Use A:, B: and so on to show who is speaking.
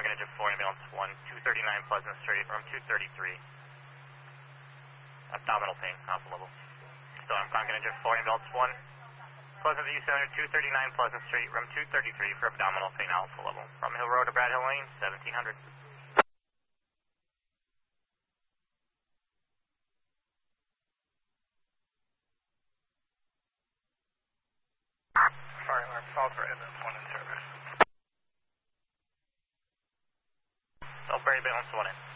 A: Concord Engine 4, ambulance 1, 239 Pleasant Street, room 233. Abdominal pain, alpha level. So I'm Concord Engine 4, ambulance 1, Pleasant View Center, 239 Pleasant Street, room 233 for abdominal pain, alpha level. From Hill Road to Brad Hill Lane, 1700.
B: Fire alarm Salisbury, ambulance 1 in service.
A: Salisbury, ambulance 1 in.